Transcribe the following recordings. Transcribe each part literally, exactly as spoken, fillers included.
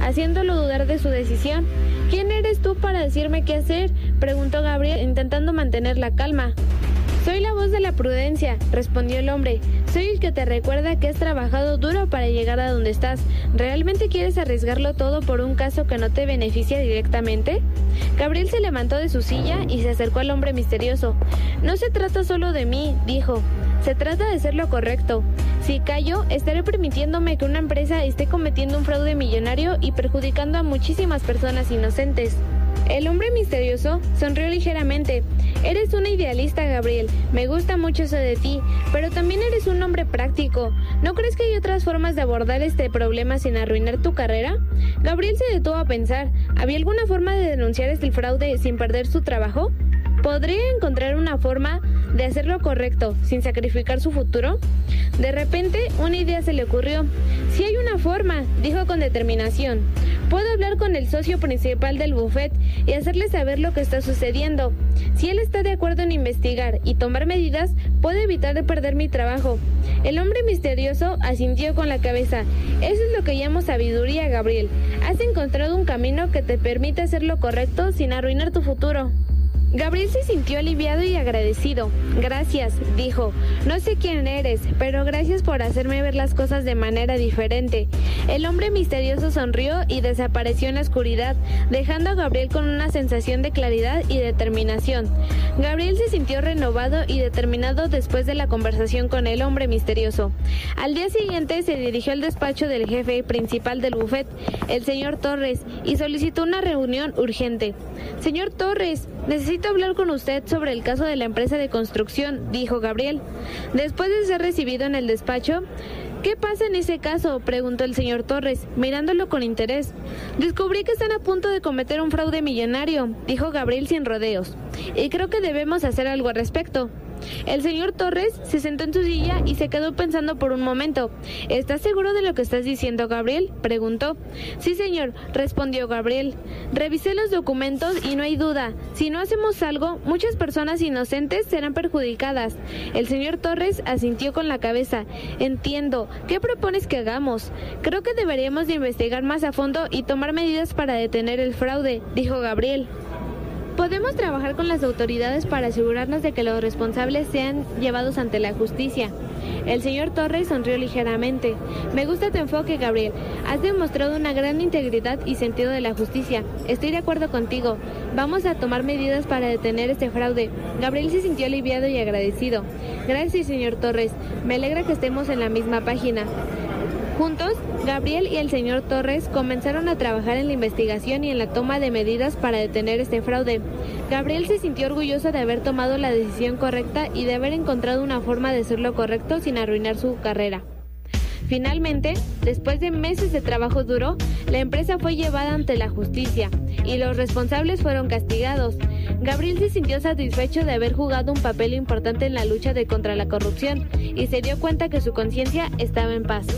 haciéndolo dudar de su decisión. ¿Quién eres tú para decirme qué hacer?, preguntó Gabriel, intentando mantener la calma. Soy la voz de la prudencia, respondió el hombre. Soy el que te recuerda que has trabajado duro para llegar a donde estás. ¿Realmente quieres arriesgarlo todo por un caso que no te beneficia directamente? Gabriel se levantó de su silla y se acercó al hombre misterioso. No se trata solo de mí, dijo. Se trata de hacer lo correcto. Si callo, estaré permitiéndome que una empresa esté cometiendo un fraude millonario y perjudicando a muchísimas personas inocentes. El hombre misterioso sonrió ligeramente. Eres una idealista, Gabriel. Me gusta mucho eso de ti, pero también eres un hombre práctico. ¿No crees que hay otras formas de abordar este problema sin arruinar tu carrera? Gabriel se detuvo a pensar. ¿Había alguna forma de denunciar este fraude sin perder su trabajo? ¿Podría encontrar una forma de hacer lo correcto sin sacrificar su futuro? De repente, una idea se le ocurrió. Sí hay una forma, dijo con determinación. Puedo hablar con el socio principal del buffet y hacerle saber lo que está sucediendo. Si él está de acuerdo en investigar y tomar medidas, puedo evitar de perder mi trabajo. El hombre misterioso asintió con la cabeza. Eso es lo que llamo sabiduría, Gabriel. Has encontrado un camino que te permite hacer lo correcto sin arruinar tu futuro. Gabriel se sintió aliviado y agradecido. Gracias, dijo. No sé quién eres, pero gracias por hacerme ver las cosas de manera diferente. El hombre misterioso sonrió y desapareció en la oscuridad, dejando a Gabriel con una sensación de claridad y determinación. Gabriel se sintió renovado y determinado después de la conversación con el hombre misterioso. Al día siguiente se dirigió al despacho del jefe principal del buffet, el señor Torres, y solicitó una reunión urgente. Señor Torres, necesito hablar con usted sobre el caso de la empresa de construcción, dijo Gabriel. Después de ser recibido en el despacho, ¿qué pasa en ese caso?, preguntó el señor Torres, mirándolo con interés. Descubrí que están a punto de cometer un fraude millonario, dijo Gabriel sin rodeos, y creo que debemos hacer algo al respecto. El señor Torres se sentó en su silla y se quedó pensando por un momento. ¿Estás seguro de lo que estás diciendo, Gabriel?, preguntó. Sí, señor, respondió Gabriel. Revisé los documentos y no hay duda. Si no hacemos algo, muchas personas inocentes serán perjudicadas. El señor Torres asintió con la cabeza. Entiendo. ¿Qué propones que hagamos? Creo que deberíamos de investigar más a fondo y tomar medidas para detener el fraude, dijo Gabriel. Podemos trabajar con las autoridades para asegurarnos de que los responsables sean llevados ante la justicia. El señor Torres sonrió ligeramente. Me gusta tu enfoque, Gabriel. Has demostrado una gran integridad y sentido de la justicia. Estoy de acuerdo contigo. Vamos a tomar medidas para detener este fraude. Gabriel se sintió aliviado y agradecido. Gracias, señor Torres. Me alegra que estemos en la misma página. Juntos, Gabriel y el señor Torres comenzaron a trabajar en la investigación y en la toma de medidas para detener este fraude. Gabriel se sintió orgulloso de haber tomado la decisión correcta y de haber encontrado una forma de hacer lo correcto sin arruinar su carrera. Finalmente, después de meses de trabajo duro, la empresa fue llevada ante la justicia y los responsables fueron castigados. Gabriel se sintió satisfecho de haber jugado un papel importante en la lucha de contra la corrupción y se dio cuenta que su conciencia estaba en paz.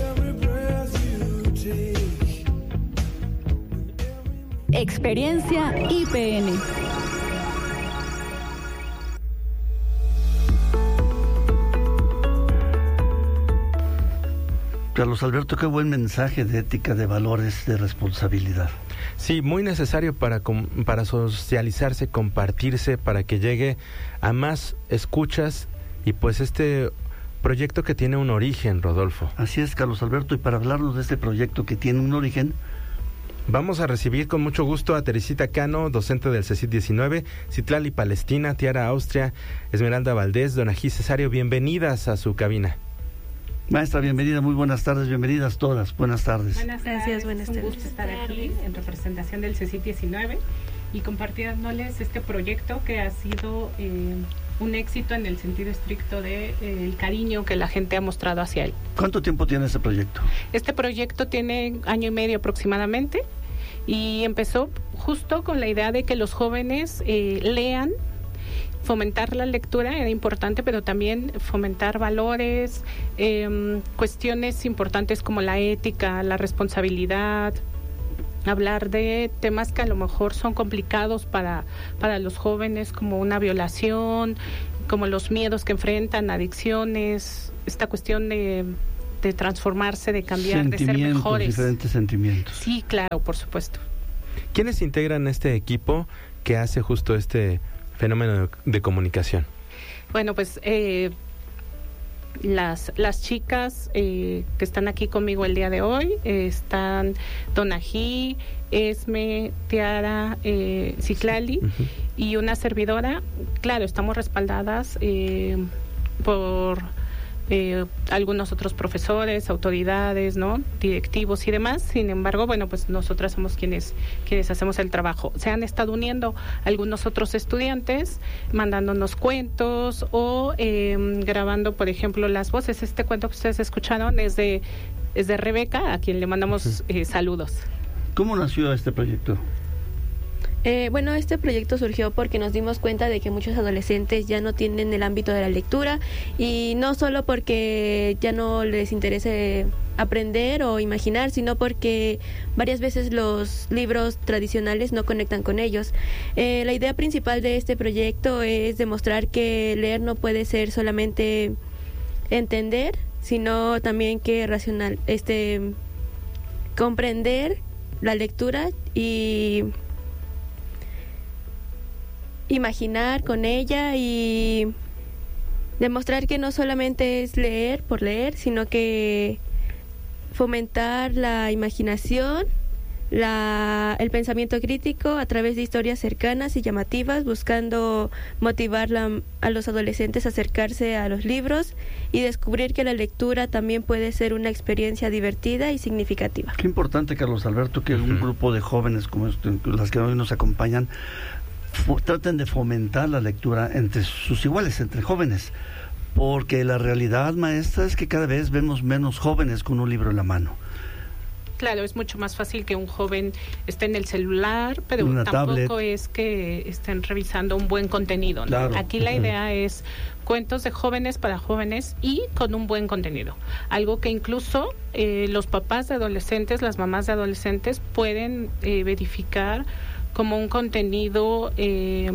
Experiencia I P N. Carlos Alberto, qué buen mensaje de ética, de valores, de responsabilidad. Sí, muy necesario para, para socializarse, compartirse, para que llegue a más escuchas y pues este proyecto que tiene un origen, Rodolfo. Así es, Carlos Alberto, y para hablarnos de este proyecto que tiene un origen, vamos a recibir con mucho gusto a Teresita Cano, docente del CECIT diecinueve, Citlali Palestina, Tiara Austria, Esmeralda Valdés, Donají Cesario, bienvenidas a su cabina. Maestra, bienvenida, muy buenas tardes, bienvenidas todas, buenas tardes. Buenas tardes, gracias, buenas tardes. Un gusto estar aquí en representación del CECIT diecinueve y compartiéndoles este proyecto que ha sido eh, un éxito en el sentido estricto de eh, el cariño que la gente ha mostrado hacia él. ¿Cuánto tiempo tiene este proyecto? Este proyecto tiene año y medio aproximadamente y empezó justo con la idea de que los jóvenes eh, lean. Fomentar la lectura era importante, pero también fomentar valores, eh, cuestiones importantes como la ética, la responsabilidad, hablar de temas que a lo mejor son complicados para, para los jóvenes, como una violación, como los miedos que enfrentan, adicciones, esta cuestión de de transformarse, de cambiar, de ser mejores. Diferentes sentimientos. Sí, claro, por supuesto. ¿Quiénes integran este equipo que hace justo este fenómeno de, de comunicación? Bueno, pues eh, las, las chicas eh, que están aquí conmigo el día de hoy, eh, están Donají, Esme, Tiara, eh, Citlali, uh-huh. y una servidora. Claro, estamos respaldadas eh, por eh, algunos otros profesores, autoridades, ¿no?, directivos y demás. Sin embargo, bueno, pues nosotras somos quienes quienes hacemos el trabajo. Se han estado uniendo algunos otros estudiantes, mandándonos cuentos o eh, grabando, por ejemplo, las voces. Este cuento que ustedes escucharon es de, es de Rebeca, a quien le mandamos eh, saludos. ¿Cómo nació este proyecto? Eh, bueno, este proyecto surgió porque nos dimos cuenta de que muchos adolescentes ya no tienen el ámbito de la lectura, y no solo porque ya no les interese aprender o imaginar, sino porque varias veces los libros tradicionales no conectan con ellos. Eh, la idea principal de este proyecto es demostrar que leer no puede ser solamente entender, sino también que racional, este, comprender la lectura y imaginar con ella, y demostrar que no solamente es leer por leer, sino que fomentar la imaginación, la, el pensamiento crítico a través de historias cercanas y llamativas, buscando motivar la, a los adolescentes a acercarse a los libros y descubrir que la lectura también puede ser una experiencia divertida y significativa. Qué importante, Carlos Alberto, que uh-huh. un grupo de jóvenes como este, las que hoy nos acompañan, traten de fomentar la lectura entre sus iguales, entre jóvenes, porque la realidad, maestra, es que cada vez vemos menos jóvenes con un libro en la mano. Claro, es mucho más fácil que un joven esté en el celular, pero una tampoco tablet. Es que estén revisando un buen contenido, ¿no? Claro. Aquí la idea es cuentos de jóvenes para jóvenes y con un buen contenido. Algo que incluso eh, los papás de adolescentes, las mamás de adolescentes pueden eh, verificar como un contenido eh,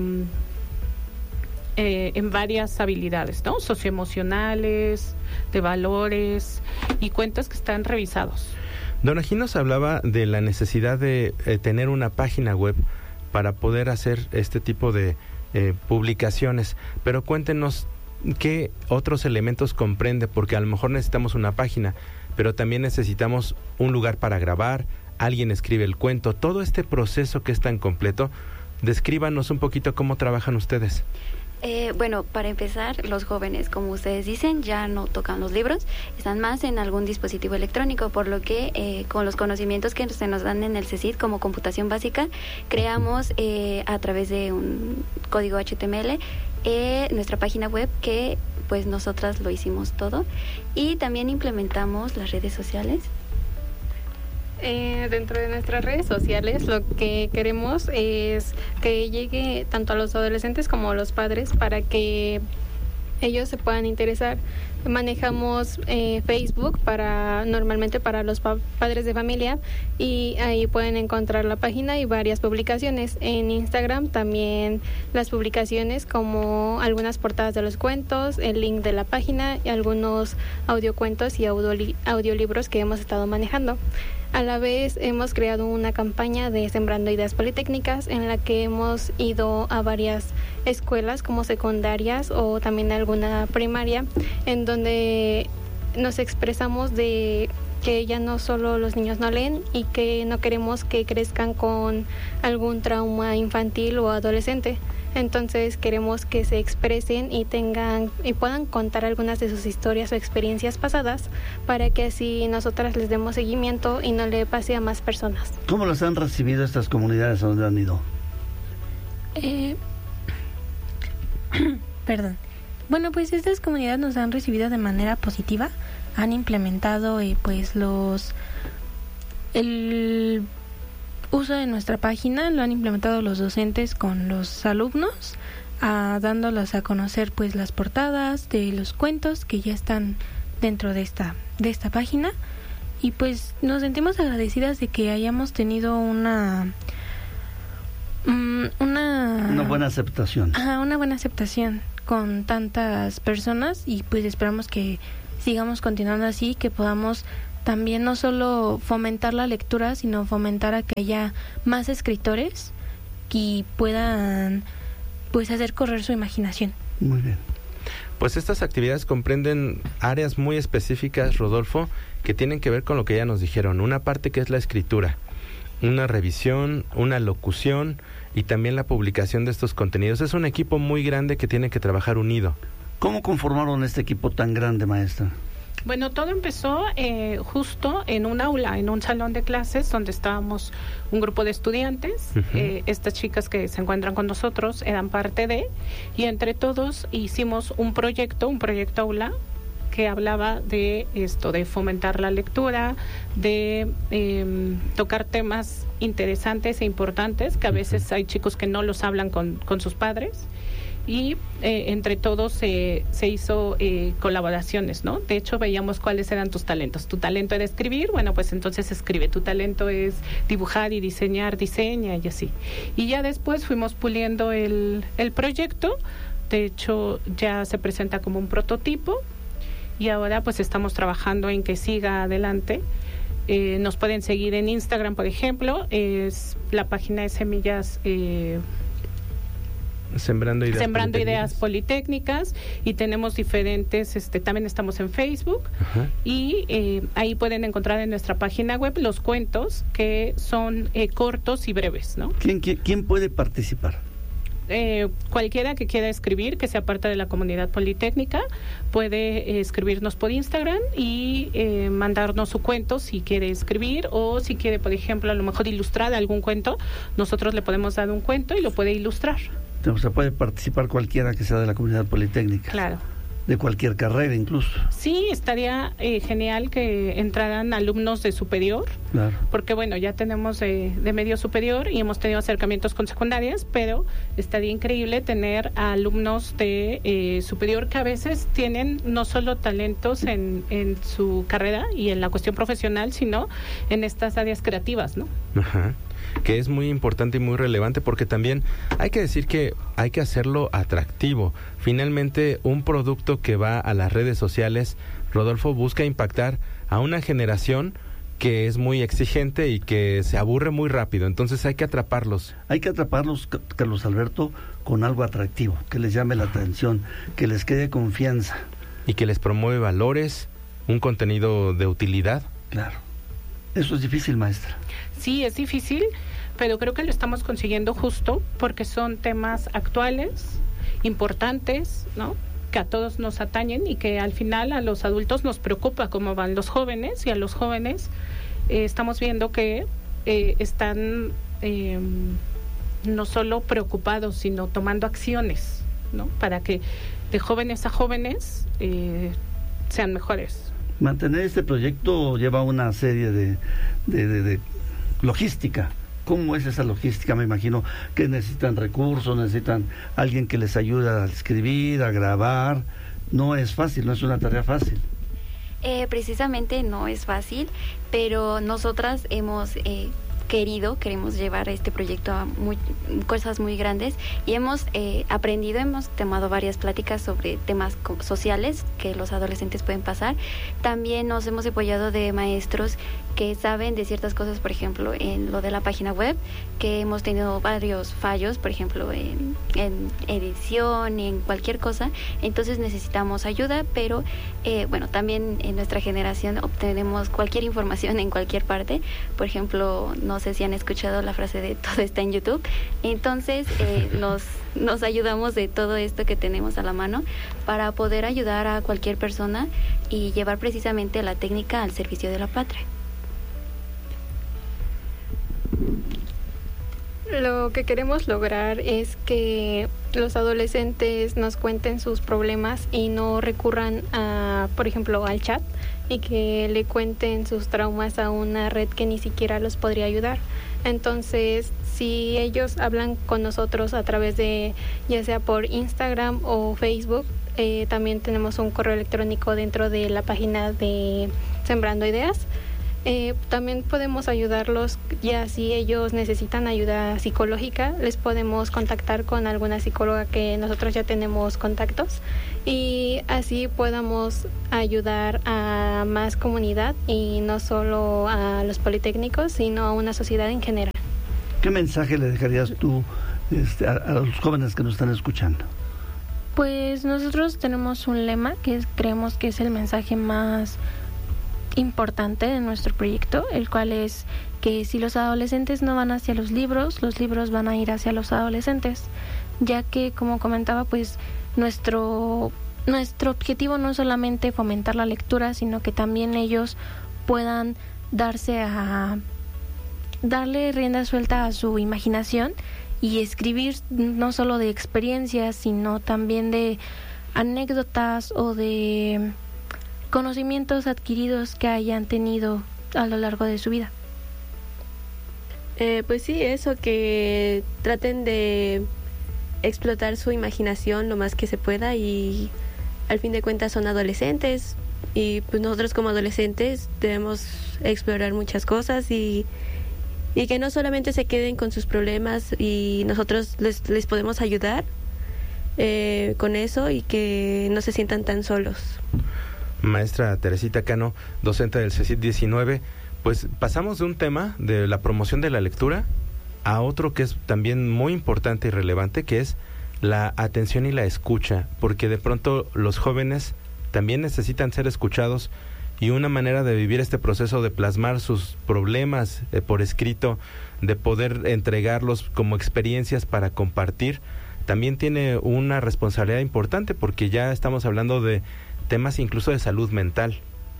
eh, en varias habilidades, ¿no? Socioemocionales, de valores, y cuentos que están revisados. Donají nos hablaba de la necesidad de eh, tener una página web para poder hacer este tipo de eh, publicaciones, pero cuéntenos qué otros elementos comprende, porque a lo mejor necesitamos una página, pero también necesitamos un lugar para grabar, alguien escribe el cuento, todo este proceso que es tan completo. Descríbanos un poquito cómo trabajan ustedes. Eh, bueno, para empezar, los jóvenes, como ustedes dicen, ya no tocan los libros, están más en algún dispositivo electrónico, por lo que eh, con los conocimientos que se nos dan en el C E C I D como computación básica, creamos eh, a través de un código H T M L eh, nuestra página web, que pues nosotras lo hicimos todo, y también implementamos las redes sociales. Eh, dentro de nuestras redes sociales lo que queremos es que llegue tanto a los adolescentes como a los padres para que ellos se puedan interesar. Manejamos eh, Facebook para normalmente para los pa- padres de familia, y ahí pueden encontrar la página y varias publicaciones. En Instagram también las publicaciones, como algunas portadas de los cuentos, el link de la página y algunos audiocuentos y audioli- audiolibros que hemos estado manejando. A la vez hemos creado una campaña de Sembrando Ideas Politécnicas, en la que hemos ido a varias escuelas como secundarias o también alguna primaria, en donde nos expresamos de que ya no solo los niños no leen y que no queremos que crezcan con algún trauma infantil o adolescente. Entonces queremos que se expresen y tengan y puedan contar algunas de sus historias o experiencias pasadas, para que así nosotras les demos seguimiento y no le pase a más personas. ¿Cómo las han recibido estas comunidades a donde han ido? Eh, perdón. Bueno, pues estas comunidades nos han recibido de manera positiva. Han implementado eh, pues los el uso de nuestra página, lo han implementado los docentes con los alumnos, a, dándolos a conocer pues las portadas de los cuentos que ya están dentro de esta de esta página, y pues nos sentimos agradecidas de que hayamos tenido una um, una una buena aceptación. Ajá, una buena aceptación con tantas personas, y pues esperamos que sigamos continuando así, que podamos también no solo fomentar la lectura, sino fomentar a que haya más escritores y puedan pues hacer correr su imaginación. Muy bien. Pues estas actividades comprenden áreas muy específicas, Rodolfo, que tienen que ver con lo que ya nos dijeron. Una parte que es la escritura, una revisión, una locución y también la publicación de estos contenidos. Es un equipo muy grande que tiene que trabajar unido. ¿Cómo conformaron este equipo tan grande, maestra? Bueno, todo empezó eh, justo en un aula, en un salón de clases donde estábamos un grupo de estudiantes. Uh-huh. eh, estas chicas que se encuentran con nosotros eran parte de, y entre todos hicimos un proyecto, un proyecto aula que hablaba de esto, de fomentar la lectura, de eh, tocar temas interesantes e importantes, que a veces hay chicos que no los hablan con, con sus padres. Y eh, entre todos se, se hizo eh, colaboraciones, ¿no? De hecho, veíamos cuáles eran tus talentos. Tu talento era escribir, bueno, pues entonces escribe. Tu talento es dibujar y diseñar, diseña y así. Y ya después fuimos puliendo el, el proyecto. De hecho, ya se presenta como un prototipo y ahora pues estamos trabajando en que siga adelante. Eh, nos pueden seguir en Instagram, por ejemplo. Es la página de Semillas... Eh, Sembrando ideas, Sembrando politécnicas. ideas politécnicas, y tenemos diferentes, este, también estamos en Facebook. Ajá. Y eh, ahí pueden encontrar en nuestra página web los cuentos que son eh, cortos y breves, ¿no? ¿Quién, quién, quién puede participar? Eh, cualquiera que quiera escribir, que sea parte de la comunidad politécnica, puede eh, escribirnos por Instagram y eh, mandarnos su cuento si quiere escribir, o si quiere, por ejemplo, a lo mejor ilustrar algún cuento, nosotros le podemos dar un cuento y lo puede ilustrar. O sea, puede participar cualquiera que sea de la comunidad politécnica. Claro. De cualquier carrera incluso. Sí, estaría eh, genial que entraran alumnos de superior, claro. Porque bueno, ya tenemos de, de medio superior y hemos tenido acercamientos con secundarias, pero estaría increíble tener a alumnos de eh, superior que a veces tienen no solo talentos en, en su carrera y en la cuestión profesional, sino en estas áreas creativas, ¿no? Ajá. Que es muy importante y muy relevante, porque también hay que decir que hay que hacerlo atractivo. Finalmente, un producto que va a las redes sociales, Rodolfo, busca impactar a una generación que es muy exigente y que se aburre muy rápido. Entonces hay que atraparlos. Hay que atraparlos, Carlos Alberto, con algo atractivo, que les llame la atención, que les quede confianza. Y que les promueve valores, un contenido de utilidad. Claro. Eso es difícil, maestra. Sí, es difícil, pero creo que lo estamos consiguiendo justo porque son temas actuales, importantes, ¿no? Que a todos nos atañen y que al final a los adultos nos preocupa cómo van los jóvenes, y a los jóvenes eh, estamos viendo que eh, están eh, no solo preocupados, sino tomando acciones, ¿no? Para que de jóvenes a jóvenes eh, sean mejores. Mantener este proyecto lleva una serie de, de, de, de logística. ¿Cómo es esa logística? Me imagino que necesitan recursos, necesitan alguien que les ayude a escribir, a grabar. No es fácil, no es una tarea fácil. Eh, precisamente no es fácil, pero nosotras hemos... Eh, querido, queremos llevar este proyecto a muy, cosas muy grandes, y hemos eh, aprendido, hemos tomado varias pláticas sobre temas sociales que los adolescentes pueden pasar. También nos hemos apoyado de maestros que saben de ciertas cosas, por ejemplo, en lo de la página web, que hemos tenido varios fallos, por ejemplo, en, en edición, en cualquier cosa, entonces necesitamos ayuda, pero eh, bueno, también en nuestra generación obtenemos cualquier información en cualquier parte. Por ejemplo, no sé si han escuchado la frase de todo está en YouTube, entonces eh, nos, nos ayudamos de todo esto que tenemos a la mano para poder ayudar a cualquier persona y llevar precisamente la técnica al servicio de la patria. Lo que queremos lograr es que los adolescentes nos cuenten sus problemas y no recurran a, por ejemplo, al chat, y que le cuenten sus traumas a una red que ni siquiera los podría ayudar. Entonces, si ellos hablan con nosotros a través de, ya sea por Instagram o Facebook, eh, también tenemos un correo electrónico dentro de la página de Sembrando Ideas, Eh, también podemos ayudarlos, ya si ellos necesitan ayuda psicológica, les podemos contactar con alguna psicóloga que nosotros ya tenemos contactos y así podamos ayudar a más comunidad y no solo a los politécnicos, sino a una sociedad en general. ¿Qué mensaje le dejarías tú este, a, a los jóvenes que nos están escuchando? Pues nosotros tenemos un lema que es, creemos que es el mensaje más importante de nuestro proyecto, el cual es que si los adolescentes no van hacia los libros, los libros van a ir hacia los adolescentes, ya que, como comentaba, pues nuestro nuestro objetivo no es solamente fomentar la lectura, sino que también ellos puedan darse a darle rienda suelta a su imaginación y escribir no solo de experiencias, sino también de anécdotas o de conocimientos adquiridos que hayan tenido a lo largo de su vida. Eh, pues sí, eso, que traten de explotar su imaginación lo más que se pueda y al fin de cuentas son adolescentes y pues nosotros como adolescentes debemos explorar muchas cosas y, y que no solamente se queden con sus problemas y nosotros les, les podemos ayudar eh, con eso y que no se sientan tan solos. Maestra Teresita Cano, docente del CECIT diecinueve, pues pasamos de un tema de la promoción de la lectura a otro que es también muy importante y relevante, que es la atención y la escucha, porque de pronto los jóvenes también necesitan ser escuchados y una manera de vivir este proceso de plasmar sus problemas eh, por escrito, de poder entregarlos como experiencias para compartir, también tiene una responsabilidad importante porque ya estamos hablando de temas incluso de salud mental.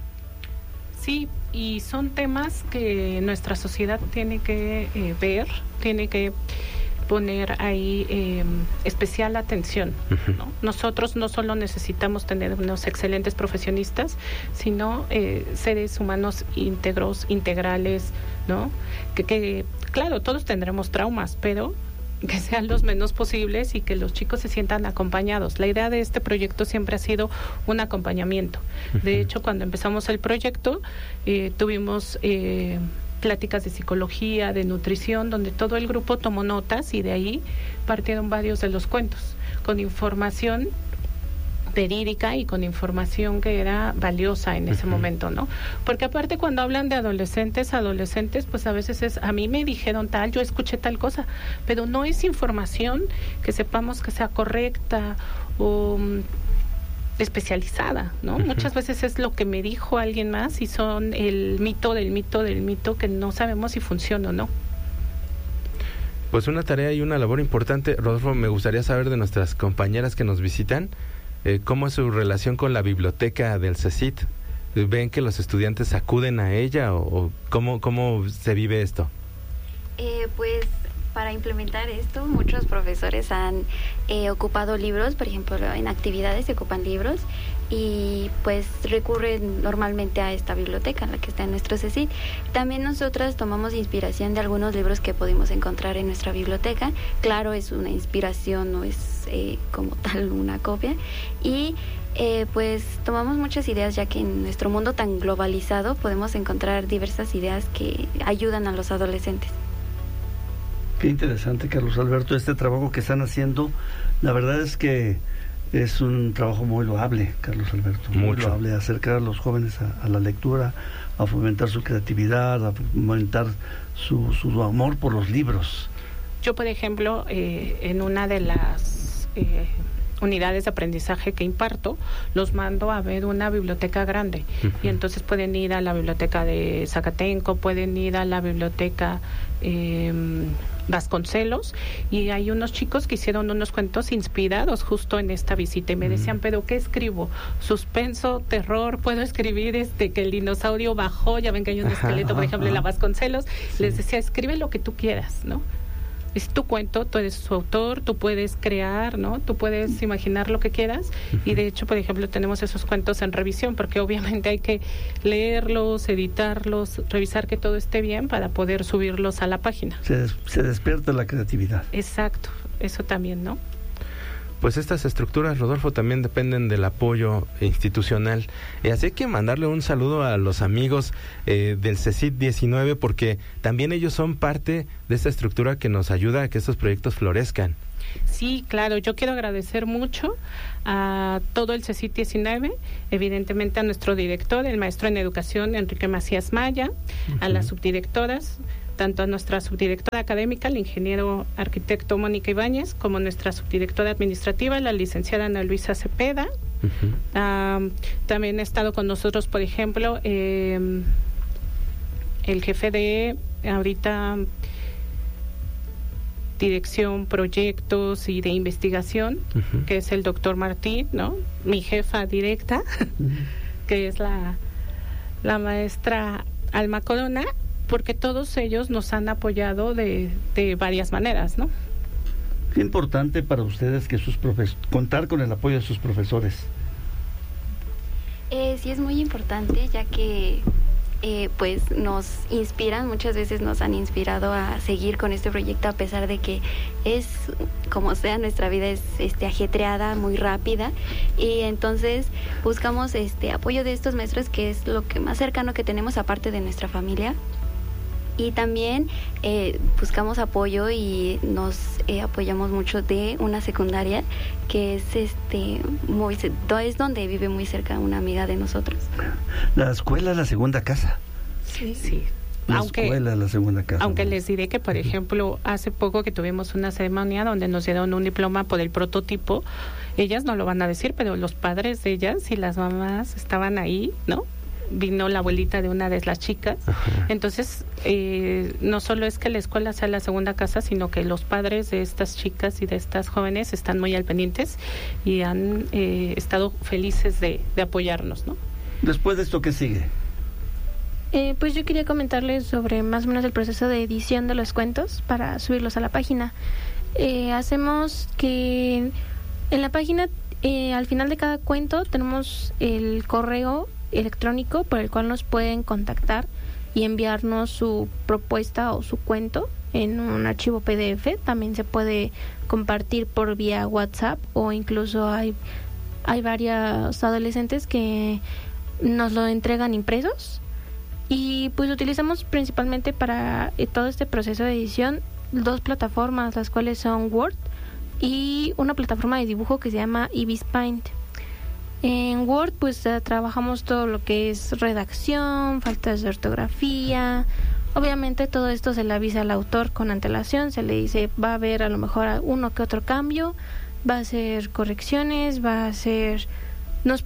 Sí, y son temas que nuestra sociedad tiene que eh, ver, tiene que poner ahí eh, especial atención, ¿no? Nosotros no solo necesitamos tener unos excelentes profesionistas, sino eh, seres humanos íntegros, integrales, ¿no? Que, que, claro, todos tendremos traumas, pero que sean los menos posibles y que los chicos se sientan acompañados. La idea de este proyecto siempre ha sido un acompañamiento. De hecho, cuando empezamos el proyecto, eh, tuvimos eh, pláticas de psicología, de nutrición, donde todo el grupo tomó notas y de ahí partieron varios de los cuentos, con información verídica y con información que era valiosa en ese uh-huh. momento, ¿no? Porque aparte cuando hablan de adolescentes, adolescentes, pues a veces es, a mí me dijeron tal, yo escuché tal cosa, pero no es información que sepamos que sea correcta o um, especializada, ¿no? Uh-huh. Muchas veces es lo que me dijo alguien más y son el mito del mito del mito que no sabemos si funciona o no. Pues una tarea y una labor importante. Rodolfo, me gustaría saber de nuestras compañeras que nos visitan, Eh, ¿cómo es su relación con la biblioteca del CECIT? ¿Ven que los estudiantes acuden a ella o, o cómo, cómo se vive esto? Eh, pues para implementar esto, muchos profesores han eh, ocupado libros, por ejemplo, en actividades se ocupan libros y pues recurren normalmente a esta biblioteca, la que está en nuestro CECIT. También nosotras tomamos inspiración de algunos libros que pudimos encontrar en nuestra biblioteca. Claro, es una inspiración, no es eh, como tal una copia. Y eh, pues tomamos muchas ideas, ya que en nuestro mundo tan globalizado podemos encontrar diversas ideas que ayudan a los adolescentes. Qué interesante, Carlos Alberto, este trabajo que están haciendo. La verdad es que es un trabajo muy loable, Carlos Alberto. Muy Mucho. loable, acercar a los jóvenes a, a la lectura, a fomentar su creatividad, a fomentar su, su amor por los libros. Yo, por ejemplo, eh, en una de las eh, unidades de aprendizaje que imparto, los mando a ver una biblioteca grande. Uh-huh. Y entonces pueden ir a la biblioteca de Zacatenco, pueden ir a la biblioteca eh, Vasconcelos, y hay unos chicos que hicieron unos cuentos inspirados justo en esta visita y me decían, pero ¿qué escribo? Suspenso, terror, puedo escribir este que el dinosaurio bajó, ya ven que hay un esqueleto, por ejemplo, en la Vasconcelos. Sí. Les decía, escribe lo que tú quieras, ¿no? Es tu cuento, tú eres su autor, tú puedes crear, ¿no? Tú puedes imaginar lo que quieras. Y de hecho, por ejemplo, tenemos esos cuentos en revisión, porque obviamente hay que leerlos, editarlos, revisar que todo esté bien para poder subirlos a la página. Se, des- se despierta la creatividad. Exacto, eso también, ¿no? pues estas estructuras, Rodolfo, también dependen del apoyo institucional. Y así hay que mandarle un saludo a los amigos eh, del CECIT diecinueve, porque también ellos son parte de esta estructura que nos ayuda a que estos proyectos florezcan. Sí, claro, yo quiero agradecer mucho a todo el CECIT diecinueve, evidentemente a nuestro director, el maestro en educación, Enrique Macías Maya, uh-huh. a las subdirectoras, tanto a nuestra subdirectora académica, el ingeniero arquitecto Mónica Ibáñez, como nuestra subdirectora administrativa, la licenciada Ana Luisa Cepeda. Uh-huh. Um, también ha estado con nosotros, por ejemplo, eh, el jefe de ahorita dirección, proyectos y de investigación, uh-huh. que es el doctor Martín, ¿no? Mi jefa directa, uh-huh. que es la, la maestra Alma Corona, porque todos ellos nos han apoyado de, de varias maneras, ¿no? Qué importante para ustedes que sus profes- contar con el apoyo de sus profesores. Eh, sí, es muy importante, ya que eh, pues nos inspiran, muchas veces nos han inspirado a seguir con este proyecto, a pesar de que es, como sea, nuestra vida es este ajetreada, muy rápida, y entonces buscamos este apoyo de estos maestros, que es lo que más cercano que tenemos aparte de nuestra familia. Y también eh, buscamos apoyo y nos eh, apoyamos mucho de una secundaria que es este muy es donde vive muy cerca una amiga de nosotros. La escuela es la segunda casa. Sí, sí. La aunque, escuela es la segunda casa. Aunque les diré que, por ejemplo, hace poco que tuvimos una ceremonia donde nos dieron un diploma por el prototipo, ellas no lo van a decir, pero los padres de ellas y las mamás estaban ahí, ¿no? Vino la abuelita de una de las chicas. Ajá. Entonces eh, no solo es que la escuela sea la segunda casa, sino que los padres de estas chicas y de estas jóvenes están muy al pendientes y han eh, estado felices de, de apoyarnos, ¿no? Después de esto, ¿qué sigue? Eh, pues yo quería comentarles sobre más o menos el proceso de edición de los cuentos para subirlos a la página. Eh, hacemos que en la página, eh, al final de cada cuento, tenemos el correo electrónico por el cual nos pueden contactar y enviarnos su propuesta o su cuento en un archivo P D F. También se puede compartir por vía WhatsApp, o incluso hay hay varios adolescentes que nos lo entregan impresos, y pues utilizamos principalmente para eh, todo este proceso de edición dos plataformas, las cuales son Word y una plataforma de dibujo que se llama Ibis Paint. En Word pues uh, trabajamos todo lo que es redacción, faltas de ortografía. Obviamente todo esto se le avisa al autor con antelación, se le dice va a haber a lo mejor uno que otro cambio, va a hacer correcciones, va a hacer... Nos,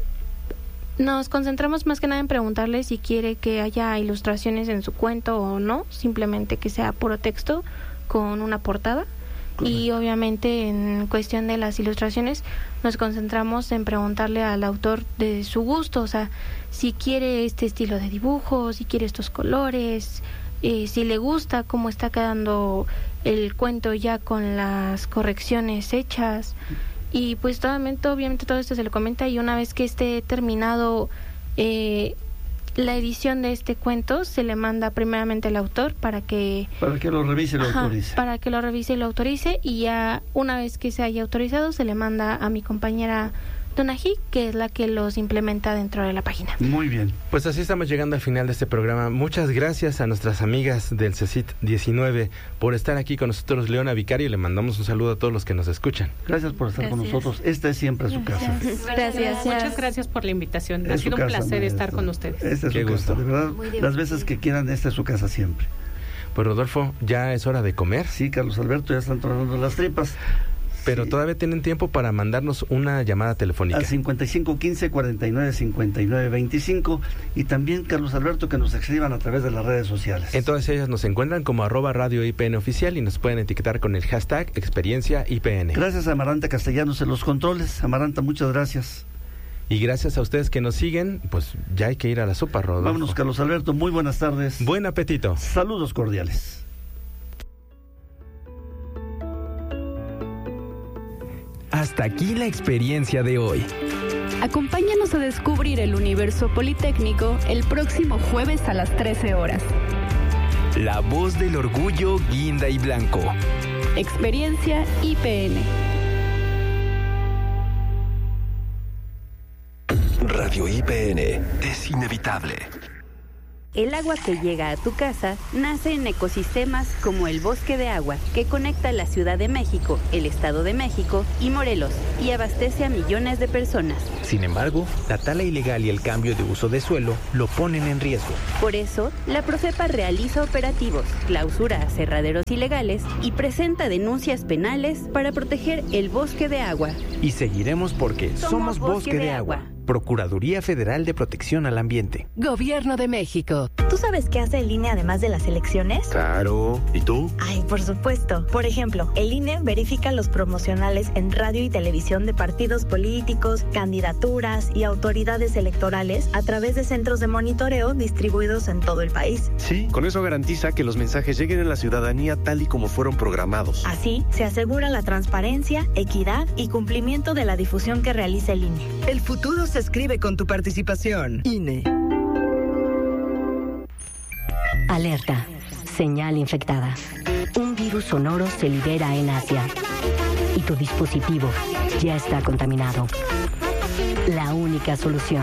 nos concentramos más que nada en preguntarle si quiere que haya ilustraciones en su cuento o no, simplemente que sea puro texto con una portada. Y obviamente en cuestión de las ilustraciones nos concentramos en preguntarle al autor de su gusto, o sea, si quiere este estilo de dibujo, si quiere estos colores, eh, si le gusta cómo está quedando el cuento ya con las correcciones hechas. Y pues obviamente, obviamente todo esto se le comenta, y una vez que esté terminado eh, la edición de este cuento, se le manda primeramente al autor para que para que lo revise y lo ajá, autorice. Para que lo revise y lo autorice, y ya una vez que se haya autorizado se le manda a mi compañera Donají, que es la que los implementa dentro de la página. Muy bien. Pues así estamos llegando al final de este programa. Muchas gracias a nuestras amigas del CECIT diecinueve por estar aquí con nosotros. Leona Vicario, y le mandamos un saludo a todos los que nos escuchan. Gracias por estar Gracias. con nosotros. Esta es siempre su casa. Gracias. Gracias. Muchas gracias por la invitación. Es ha sido su un casa, placer maestra. estar con ustedes. Esta es Qué su gusto. casa, de verdad. Las veces que quieran, esta es su casa siempre. Pues Rodolfo, ya es hora de comer. Sí, Carlos Alberto, ya están tronando las tripas. Pero sí. Todavía tienen tiempo para mandarnos una llamada telefónica. Al cincuenta y cinco quince cuarenta y nueve cincuenta y nueve veinticinco, y también, Carlos Alberto, que nos escriban a través de las redes sociales. En todas ellas nos encuentran como arroba radio I P N oficial, y nos pueden etiquetar con el hashtag experiencia I P N. Gracias a Amaranta Castellanos en los controles. Amaranta, muchas gracias. Y gracias a ustedes que nos siguen, pues ya hay que ir a la sopa, Rodolfo. Vámonos, Carlos Alberto, muy buenas tardes. Buen apetito. Saludos cordiales. Hasta aquí la experiencia de hoy. Acompáñanos a descubrir el universo politécnico el próximo jueves a las trece horas. La voz del orgullo guinda y blanco. Experiencia I P N. Radio I P N es inevitable. El agua que llega a tu casa nace en ecosistemas como el Bosque de Agua, que conecta la Ciudad de México, el Estado de México y Morelos, y abastece a millones de personas. Sin embargo, la tala ilegal y el cambio de uso de suelo lo ponen en riesgo. Por eso, la Profepa realiza operativos, clausura aserraderos ilegales y presenta denuncias penales para proteger el Bosque de Agua. Y seguiremos porque somos, somos Bosque, Bosque de, de Agua. Agua. Procuraduría Federal de Protección al Ambiente. Gobierno de México. ¿Tú sabes qué hace el I N E además de las elecciones? Claro. ¿Y tú? Ay, por supuesto. Por ejemplo, el I N E verifica los promocionales en radio y televisión de partidos políticos, candidaturas y autoridades electorales a través de centros de monitoreo distribuidos en todo el país. Sí, con eso garantiza que los mensajes lleguen a la ciudadanía tal y como fueron programados. Así, se asegura la transparencia, equidad y cumplimiento de la difusión que realiza el I N E. El futuro se escribe con tu participación. I N E. Alerta. Señal infectada. Un virus sonoro se libera en Asia. Y tu dispositivo ya está contaminado. La única solución.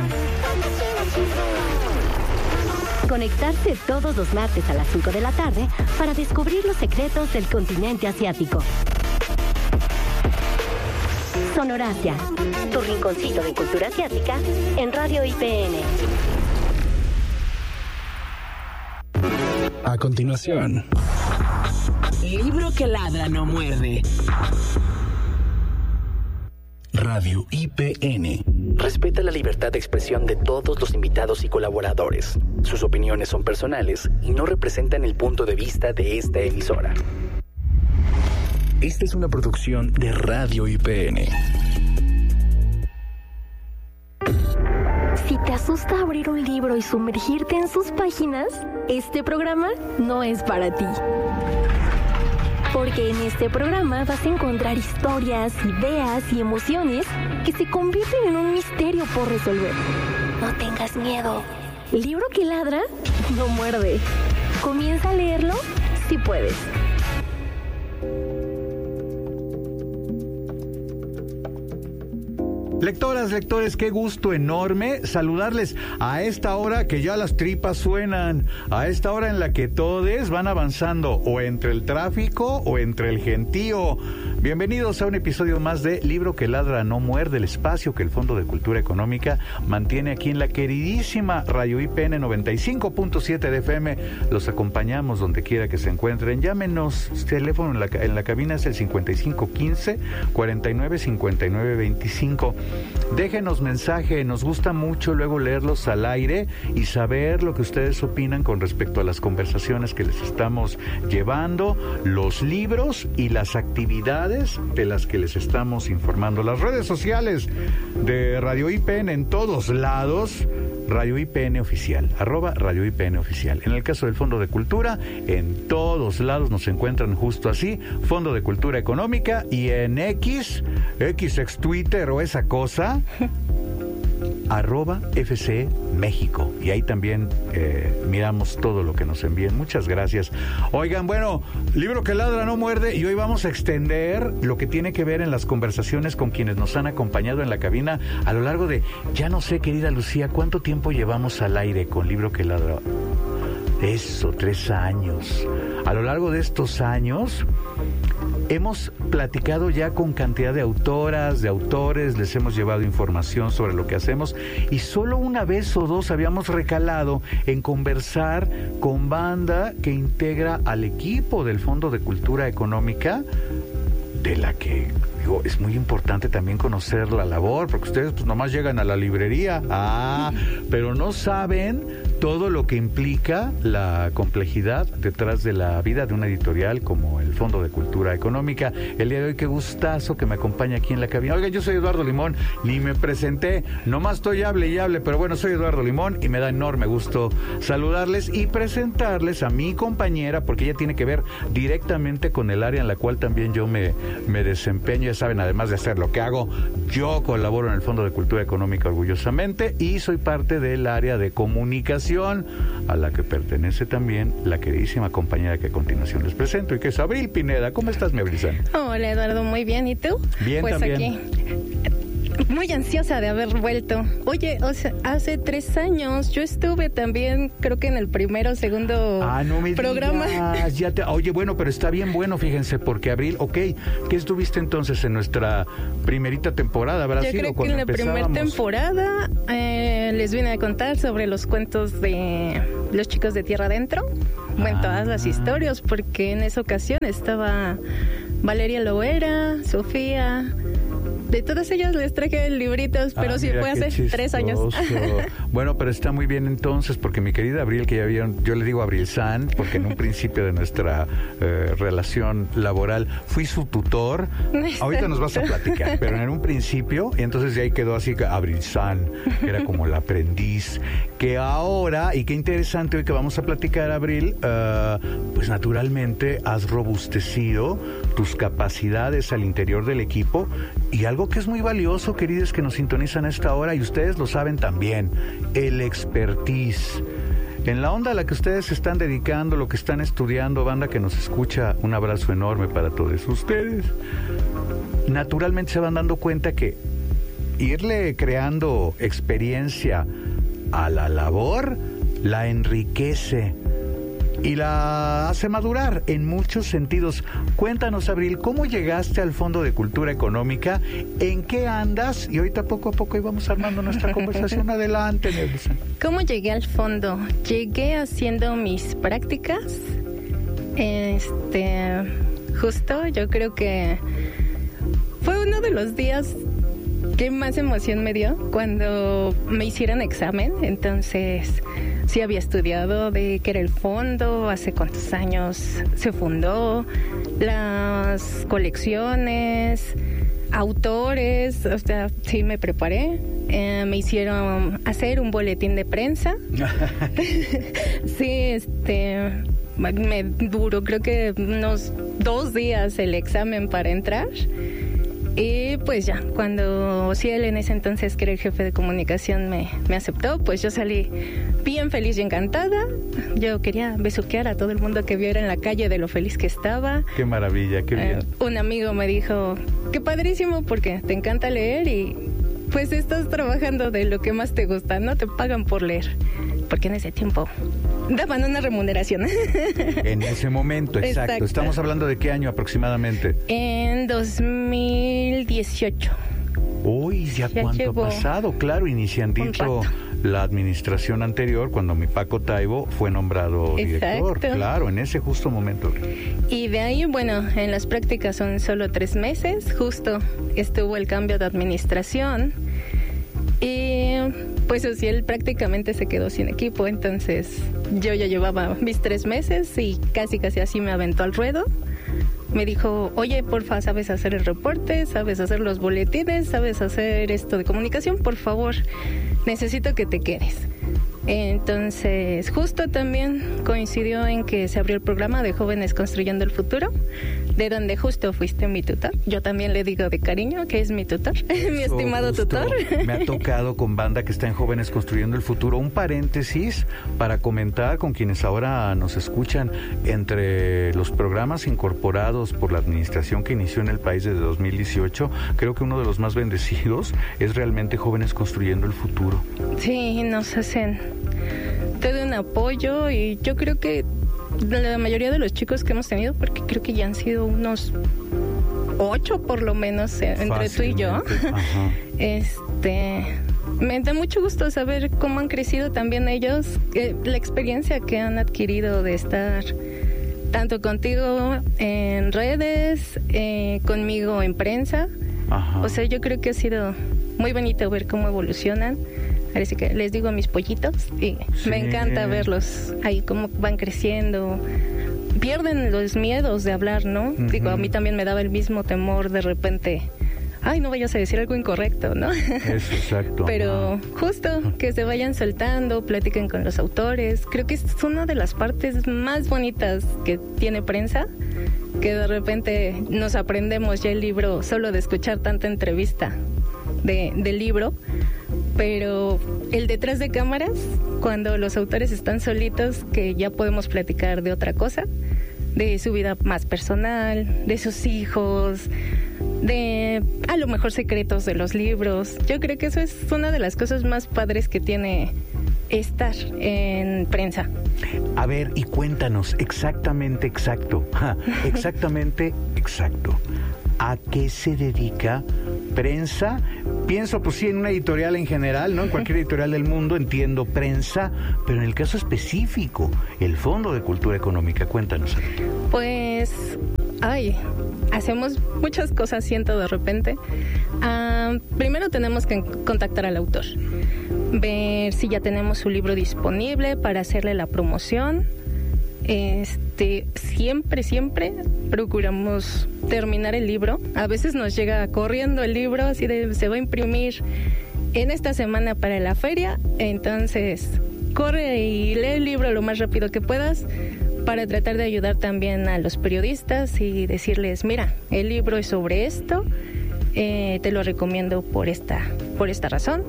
Conectarse todos los martes a las cinco de la tarde para descubrir los secretos del continente asiático. Sonoracia, tu rinconcito de cultura asiática en Radio I P N. A continuación, Libro que ladra no muerde. Radio I P N. Respeta la libertad de expresión de todos los invitados y colaboradores. Sus opiniones son personales y no representan el punto de vista de esta emisora. Esta es una producción de Radio I P N. Si te asusta abrir un libro y sumergirte en sus páginas, este programa no es para ti. Porque en este programa vas a encontrar historias, ideas y emociones que se convierten en un misterio por resolver. No tengas miedo. El libro que ladra no muerde. Comienza a leerlo si puedes. Lectoras, lectores, qué gusto enorme saludarles a esta hora que ya las tripas suenan, a esta hora en la que todos van avanzando o entre el tráfico o entre el gentío. Bienvenidos a un episodio más de Libro que ladra no muerde, el espacio que el Fondo de Cultura Económica mantiene aquí en la queridísima Radio I P N noventa y cinco punto siete de F M. Los acompañamos donde quiera que se encuentren. Llámenos, teléfono en la, en la cabina es el cincuenta y cinco quince cuarenta y nueve cincuenta y nueve veinticinco. Déjenos mensaje, nos gusta mucho luego leerlos al aire y saber lo que ustedes opinan con respecto a las conversaciones que les estamos llevando, los libros y las actividades de las que les estamos informando. Las redes sociales de Radio I P N en todos lados, Radio I P N Oficial, arroba Radio I P N Oficial. En el caso del Fondo de Cultura, en todos lados nos encuentran justo así, Fondo de Cultura Económica, y en X, X ex Twitter o esa cosa, arroba F C México. Y ahí también eh, miramos todo lo que nos envíen. Muchas gracias. Oigan, bueno, Libro que ladra no muerde, y hoy vamos a extender lo que tiene que ver en las conversaciones con quienes nos han acompañado en la cabina a lo largo de, ya no sé, querida Lucía, ¿cuánto tiempo llevamos al aire con Libro que ladra? Eso, tres años. A lo largo de estos años hemos platicado ya con cantidad de autoras, de autores, les hemos llevado información sobre lo que hacemos, y solo una vez o dos habíamos recalado en conversar con banda que integra al equipo del Fondo de Cultura Económica, de la que digo, es muy importante también conocer la labor, porque ustedes pues nomás llegan a la librería, ah, pero no saben todo lo que implica la complejidad detrás de la vida de una editorial como el Fondo de Cultura Económica. El día de hoy, qué gustazo que me acompañe aquí en la cabina. Oigan, yo soy Eduardo Limón, ni me presenté, nomás estoy hable y hable, pero bueno, soy Eduardo Limón y me da enorme gusto saludarles y presentarles a mi compañera, porque ella tiene que ver directamente con el área en la cual también yo me, me desempeño. Ya saben, además de hacer lo que hago, yo colaboro en el Fondo de Cultura Económica orgullosamente y soy parte del área de comunicación, a la que pertenece también la queridísima compañera que a continuación les presento, y que es Abril Pineda. ¿Cómo estás, mi Abrilzán? Hola, Eduardo, muy bien. ¿Y tú? Bien, pues también. Aquí muy ansiosa de haber vuelto. Oye, o sea, hace tres años yo estuve también, creo que en el primero o segundo ah, no me programa. Digas, ya te, oye, bueno, pero está bien bueno, fíjense, porque Abril, ok, ¿qué estuviste entonces en nuestra primerita temporada? ¿Habrá Yo sido creo que en la primera temporada eh, les vine a contar sobre los cuentos de los chicos de Tierra Adentro. Bueno, ah. todas las historias, porque en esa ocasión estaba Valeria Loera, Sofía. De todas ellas les traje libritos, pero ah, sí fue hace chistoso. tres años. Bueno, pero está muy bien entonces, porque mi querida Abril, que ya vieron, yo le digo Abril San, porque en un principio de nuestra eh, relación laboral fui su tutor. Ahorita nos vas a platicar, pero en un principio, y entonces de ahí quedó así Abril San, que era como la aprendiz, que ahora, y qué interesante hoy que vamos a platicar, Abril, uh, pues naturalmente has robustecido tus capacidades al interior del equipo. Y algo que es muy valioso, queridos que nos sintonizan a esta hora, y ustedes lo saben también, el expertise. En la onda a la que ustedes se están dedicando, lo que están estudiando, banda que nos escucha, un abrazo enorme para todos ustedes. Naturalmente se van dando cuenta que irle creando experiencia a la labor la enriquece y la hace madurar en muchos sentidos. Cuéntanos, Abril, ¿cómo llegaste al Fondo de Cultura Económica? ¿En qué andas? Y ahorita poco a poco íbamos armando nuestra conversación. Adelante, Nelson. ¿Cómo llegué al fondo? Llegué haciendo mis prácticas. Este, justo, yo creo que fue uno de los días que más emoción me dio cuando me hicieron examen. Entonces, sí había estudiado de qué era el fondo, hace cuántos años se fundó, las colecciones, autores, o sea, sí me preparé. Eh, me hicieron hacer un boletín de prensa. Sí, este, me duró creo que unos dos días el examen para entrar. Y pues ya, cuando Ciel en ese entonces, que era el jefe de comunicación, me, me aceptó, pues yo salí bien feliz y encantada. Yo quería besuquear a todo el mundo que viera en la calle de lo feliz que estaba. Qué maravilla, qué bien. Eh, un amigo me dijo, qué padrísimo, porque te encanta leer y pues estás trabajando de lo que más te gusta, no te pagan por leer. Porque en ese tiempo daban una remuneración. En ese momento, exacto. exacto. ¿Estamos hablando de qué año aproximadamente? En dos mil dieciocho. Uy, ¿ya, ya cuánto ha pasado? Claro, iniciandito la administración anterior, cuando mi Paco Taibo fue nombrado exacto. director. Claro, en ese justo momento. Y de ahí, bueno, en las prácticas son solo tres meses. Justo estuvo el cambio de administración. Y pues así él prácticamente se quedó sin equipo, entonces yo ya llevaba mis tres meses y casi casi así me aventó al ruedo. Me dijo, oye, porfa, ¿sabes hacer el reporte? ¿Sabes hacer los boletines? ¿Sabes hacer esto de comunicación? Por favor, necesito que te quedes. Entonces, justo también coincidió en que se abrió el programa de Jóvenes Construyendo el Futuro, de donde justo fuiste mi tutor. Yo también le digo de cariño que es mi tutor, mi estimado justo. tutor. Me ha tocado con banda que está en Jóvenes Construyendo el Futuro. Un paréntesis para comentar con quienes ahora nos escuchan. Entre los programas incorporados por la administración que inició en el país desde dos mil dieciocho, creo que uno de los más bendecidos es realmente Jóvenes Construyendo el Futuro. Sí, nos hacen todo un apoyo y yo creo que la mayoría de los chicos que hemos tenido, porque creo que ya han sido unos ocho por lo menos eh, entre tú y yo. Ajá. Este, me da mucho gusto saber cómo han crecido también ellos, eh, la experiencia que han adquirido de estar tanto contigo en redes, eh, conmigo en prensa. Ajá. O sea, yo creo que ha sido muy bonito ver cómo evolucionan. Así que les digo a mis pollitos y sí. Me encanta verlos ahí cómo van creciendo. Pierden los miedos de hablar, ¿no? Uh-huh. Digo, a mí también me daba el mismo temor de repente. Ay, no vayas a decir algo incorrecto, ¿no? Eso, exacto. Pero ah. justo que se vayan soltando, platiquen con los autores. Creo que es una de las partes más bonitas que tiene prensa, que de repente nos aprendemos ya el libro solo de escuchar tanta entrevista de, del libro. Pero el detrás de cámaras, cuando los autores están solitos, que ya podemos platicar de otra cosa, de su vida más personal, de sus hijos, de a lo mejor secretos de los libros. Yo creo que eso es una de las cosas más padres que tiene estar en prensa. A ver, y cuéntanos exactamente exacto, ja, exactamente exacto. ¿A qué se dedica prensa? Pienso, pues sí, en una editorial en general, ¿no? En cualquier editorial del mundo entiendo prensa, pero en el caso específico, el Fondo de Cultura Económica, cuéntanos. Pues, ay, hacemos muchas cosas, siento de repente. Uh, primero tenemos que contactar al autor, ver si ya tenemos su libro disponible para hacerle la promoción. Este, siempre, siempre procuramos terminar el libro. A veces nos llega corriendo el libro, así de se va a imprimir en esta semana para la feria, entonces corre y lee el libro lo más rápido que puedas para tratar de ayudar también a los periodistas y decirles, mira, el libro es sobre esto, eh, te lo recomiendo por esta, por esta razón.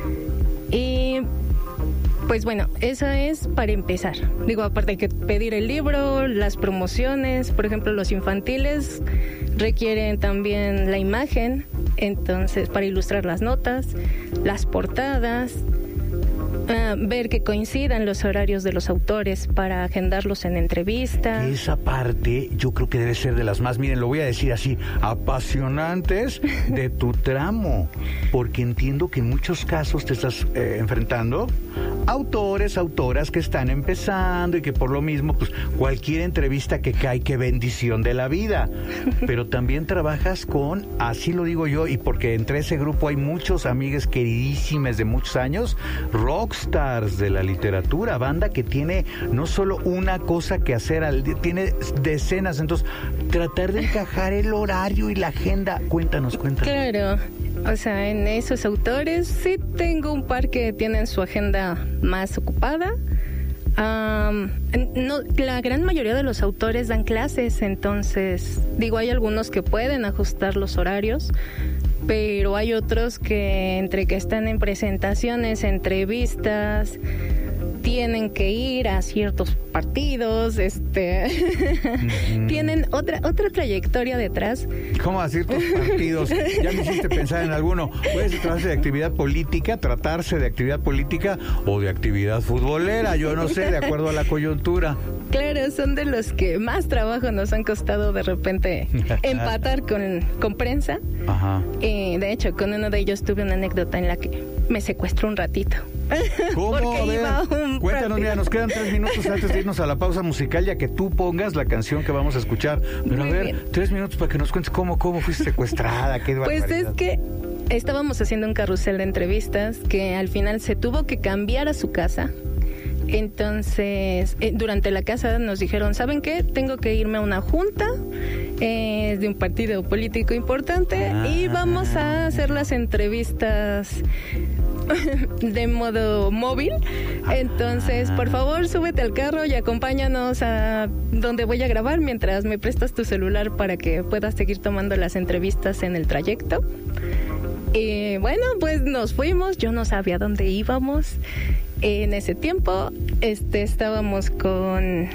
Y pues bueno, eso es para empezar. Digo, aparte hay que pedir el libro, las promociones, por ejemplo, los infantiles requieren también la imagen, entonces para ilustrar las notas, las portadas, uh, ver que coincidan los horarios de los autores para agendarlos en entrevistas. Esa parte yo creo que debe ser de las más, miren, lo voy a decir así, apasionantes de tu tramo, porque entiendo que en muchos casos te estás eh, enfrentando autores, autoras que están empezando y que por lo mismo, pues cualquier entrevista que cae, qué bendición de la vida. Pero también trabajas con, así lo digo yo, y porque entre ese grupo hay muchos amigues queridísimas de muchos años, rockstars de la literatura, banda que tiene no solo una cosa que hacer, al día, tiene decenas. Entonces, tratar de encajar el horario y la agenda. Cuéntanos, cuéntanos. Claro. O sea, en esos autores sí tengo un par que tienen su agenda más ocupada. Um, no, la gran mayoría de los autores dan clases, entonces, digo, hay algunos que pueden ajustar los horarios, pero hay otros que entre que están en presentaciones, entrevistas, tienen que ir a ciertos partidos, este mm-hmm. tienen otra otra trayectoria detrás. ¿Cómo a ciertos partidos? Ya me hiciste pensar en alguno. Puede tratarse de actividad política, tratarse de actividad política o de actividad futbolera, yo no sé, de acuerdo a la coyuntura. Claro, son de los que más trabajo nos han costado de repente empatar con, con prensa. Ajá. Y de hecho, con uno de ellos tuve una anécdota en la que me secuestró un ratito. ¿Cómo? A ver, cuéntanos, mira, nos quedan tres minutos antes de irnos a la pausa musical, ya que tú pongas la canción que vamos a escuchar. Pero Muy a ver, bien. tres minutos para que nos cuentes cómo, cómo fuiste secuestrada, qué barbaridad. Pues es que estábamos haciendo un carrusel de entrevistas que al final se tuvo que cambiar a su casa. Entonces, eh, durante la casa nos dijeron, ¿saben qué? Tengo que irme a una junta eh, de un partido político importante ah. y vamos a hacer las entrevistas de modo móvil. Entonces, por favor, súbete al carro y acompáñanos a donde voy a grabar mientras me prestas tu celular para que puedas seguir tomando las entrevistas en el trayecto. Y bueno, pues nos fuimos, yo no sabía dónde íbamos. En ese tiempo este, estábamos con...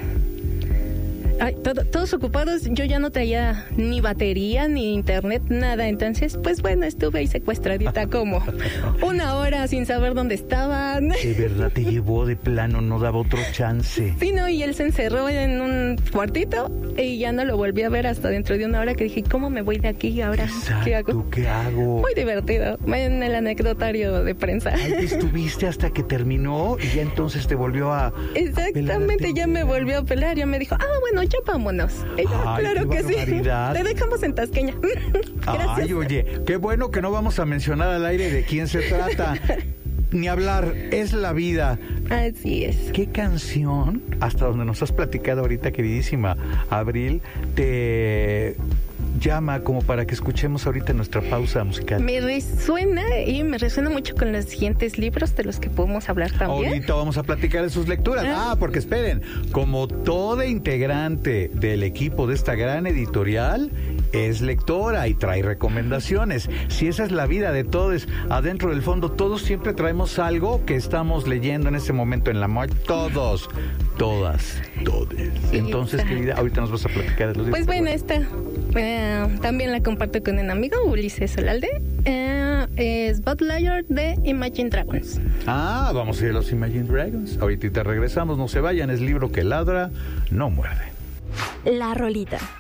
Ay, todo, todos ocupados, yo ya no traía ni batería, ni internet, nada. Entonces, pues bueno, estuve ahí secuestradita como una hora sin saber dónde estaba. De verdad te llevó de plano, no daba otro chance. Sí, no, y él se encerró en un cuartito y ya no lo volví a ver hasta dentro de una hora que dije, ¿cómo me voy de aquí ahora? Exacto, ¿qué hago? ¿Qué hago? Muy divertido, en el anecdotario de prensa. Ay, estuviste hasta que terminó y ya entonces te volvió a... Exactamente, a ya me volvió a pelar, ya me dijo, ah, bueno, ya vámonos. Y yo, Ay, claro que sí. Te dejamos en Tasqueña. Gracias. Ay, oye, qué bueno que no vamos a mencionar al aire de quién se trata. Ni hablar, es la vida. Así es. ¿Qué canción, hasta donde nos has platicado ahorita, queridísima Abril, te llama como para que escuchemos ahorita nuestra pausa musical? Me resuena y me resuena mucho con los siguientes libros de los que podemos hablar también. Ahorita vamos a platicar de sus lecturas. Ah, porque esperen, como toda integrante del equipo de esta gran editorial, es lectora y trae recomendaciones. Si esa es la vida de todos, adentro del fondo, todos siempre traemos algo que estamos leyendo en ese momento en la muerte. Todos, todas, todes. Entonces, querida, ahorita nos vas a platicar de los libros. Pues bueno, esta eh, también la comparto con un amigo, Ulises Solalde. Eh, es Buzz Lightyear de Imagine Dragons. Ah, vamos a ir a los Imagine Dragons. Ahorita regresamos, no se vayan, es Libro que Ladra, no muerde. La rolita.